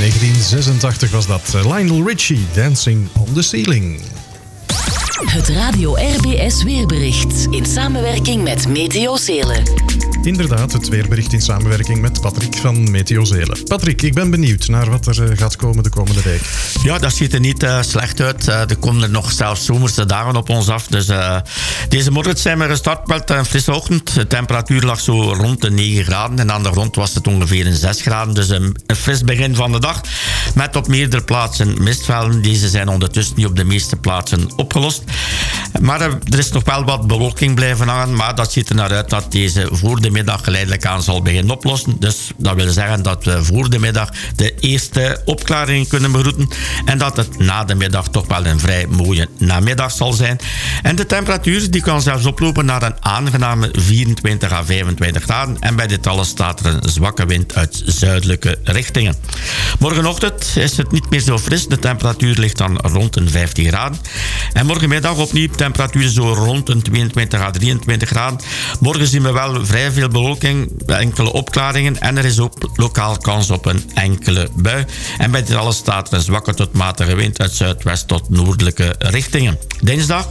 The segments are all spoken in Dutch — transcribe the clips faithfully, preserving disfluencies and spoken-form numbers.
negentien zesentachtig was dat. Lionel Richie, Dancing on the Ceiling. Het Radio R B S weerbericht in samenwerking met Meteo Zelen. Inderdaad, het weerbericht in samenwerking met Patrick van Meteo Zelen. Patrick, ik ben benieuwd naar wat er gaat komen de komende week. Ja, dat ziet er niet uh, slecht uit. Uh, er komen er nog zelfs zomerse dagen op ons af. Dus uh, deze morgen zijn we gestart met een frisse ochtend. De temperatuur lag zo rond de negen graden. En aan de grond was het ongeveer een zes graden. Dus een, een fris begin van de dag. Met op meerdere plaatsen mistvelden. Deze zijn ondertussen niet op de meeste plaatsen opgelost. Maar uh, er is nog wel wat bewolking blijven hangen. Maar dat ziet er naar uit dat deze voor de middag geleidelijk aan zal beginnen oplossen. Dus dat wil zeggen dat we voor de middag de eerste opklaringen kunnen begroeten. En dat het na de middag toch wel een vrij mooie namiddag zal zijn. En de temperatuur die kan zelfs oplopen naar een aangename vierentwintig à vijfentwintig graden. En bij dit alles staat er een zwakke wind uit zuidelijke richtingen. Morgenochtend is het niet meer zo fris. De temperatuur ligt dan rond een vijftien graden. En morgenmiddag opnieuw temperatuur zo rond een tweeëntwintig à drieëntwintig graden. Morgen zien we wel vrij veel bewolking, enkele opklaringen en er is ook lokaal kans op een enkele bui. En bij dit alles staat er een zwakke tot matige wind uit zuidwest tot noordelijke richtingen. Dinsdag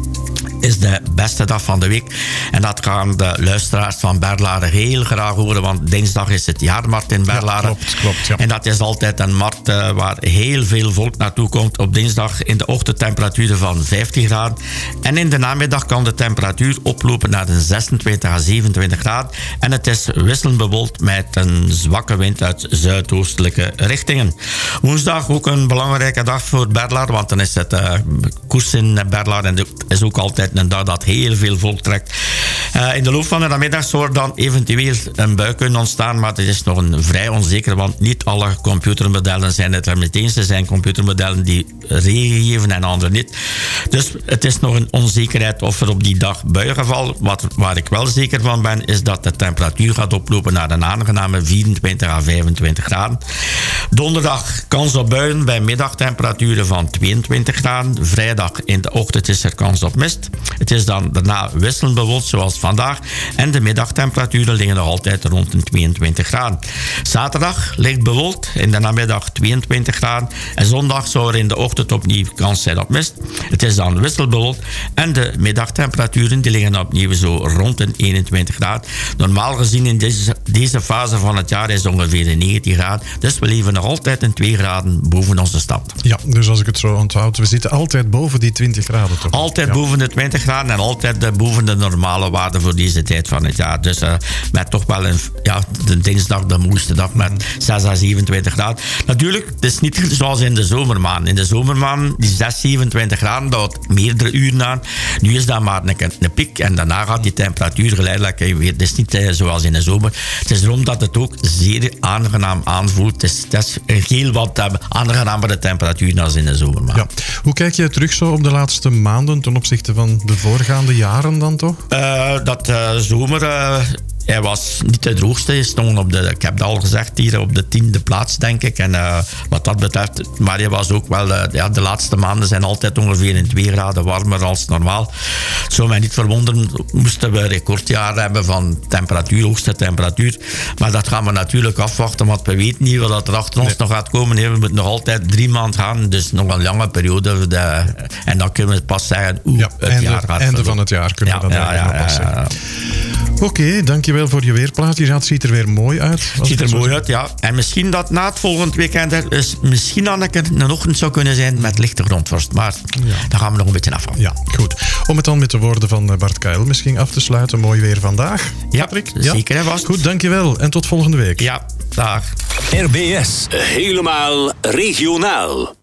is de beste dag van de week. En dat gaan de luisteraars van Berlare heel graag horen, want dinsdag is het jaarmarkt in Berlare. Ja, klopt, klopt, ja. En dat is altijd een markt uh, waar heel veel volk naartoe komt. Op dinsdag in de ochtend temperaturen van vijftien graden. En in de namiddag kan de temperatuur oplopen naar een zesentwintig à zevenentwintig graden. En het is wisselend bewolkt met een zwakke wind uit zuidoostelijke richtingen. Woensdag ook een belangrijke dag voor Berlare, want dan is het uh, koers in Berlare en het is ook altijd een dag dat heel veel volk trekt. Uh, in de loop van de namiddag zou er dan eventueel een bui kunnen ontstaan, maar het is nog een vrij onzeker, want niet alle computermodellen zijn het er meteen. Er zijn computermodellen die regen geven en andere niet. Dus het is nog een onzekerheid of er op die dag buien vallen. Wat, waar ik wel zeker van ben, is dat de temperatuur gaat oplopen naar een aangename vierentwintig à vijfentwintig graden. Donderdag kans op buien bij middagtemperaturen van tweeëntwintig graden. Vrijdag in de ochtend is er kans op mist. Het is dan daarna wisselend bewolkt zoals vandaag. En de middagtemperaturen liggen nog altijd rond een tweeëntwintig graden. Zaterdag ligt bewolkt. In de namiddag tweeëntwintig graden. En zondag zou er in de ochtend opnieuw kans zijn op mist. Het is dan wisselbewolkt. En de middagtemperaturen die liggen opnieuw zo rond een eenentwintig graden. Normaal gezien in deze, deze fase van het jaar is het ongeveer een negentien graden. Dus we leven nog altijd een twee graden boven onze stad. Ja, dus als ik het zo onthoud, we zitten altijd boven die twintig graden toch? Altijd ja. boven de twintig graden en altijd de, boven de normale waarde voor deze tijd van het jaar. Dus uh, met toch wel een, ja, de dinsdag de mooiste dag met zes à zevenentwintig graden. Natuurlijk, het is niet zoals in de zomermaan. In de zomermaan, die zes, zevenentwintig graden, dat houdt meerdere uren aan. Nu is dat maar een, een piek en daarna gaat die temperatuur geleidelijk weer. Het is niet uh, zoals in de zomer. Het is erom dat het ook zeer aangenaam aanvoelt. Het is, het is heel wat uh, aangenamere temperatuur dan in de zomermaan. Ja. Hoe kijk je terug zo op de laatste maanden ten opzichte van de voorgaande jaren dan toch? Uh, dat uh, zomer... Uh, Hij was niet de droogste. Hij stond op de, ik heb het al gezegd, hier op de tiende plaats, denk ik. En uh, wat dat betreft, maar hij was ook wel... Uh, ja, de laatste maanden zijn altijd ongeveer een twee graden warmer als normaal. Het zou mij niet verwonderen, moesten we een recordjaar hebben van temperatuur, hoogste temperatuur. Maar dat gaan we natuurlijk afwachten, want we weten niet wat er achter ons nee. nog gaat komen. Nee, we moeten nog altijd drie maanden gaan, dus nog een lange periode. De, en dan kunnen we pas zeggen hoe ja, het einde, jaar gaat einde van het jaar kunnen ja, we dat ja, ja, pas zeggen. Ja, ja. Oké, okay, dankjewel voor je weerplaat. Het ziet er weer mooi uit. Het ziet er mooi uit, ja. En misschien dat na het volgend weekend er is misschien dan een ochtend zou kunnen zijn met lichte grondvorst. Maar ja. daar gaan we nog een beetje af van. Ja, goed. Om het dan met de woorden van Bart Kuil misschien af te sluiten. Mooi weer vandaag. Ja, Patrick? Ja, zeker en vast. Goed, dankjewel. En tot volgende week. Ja, dag. R B S, helemaal regionaal.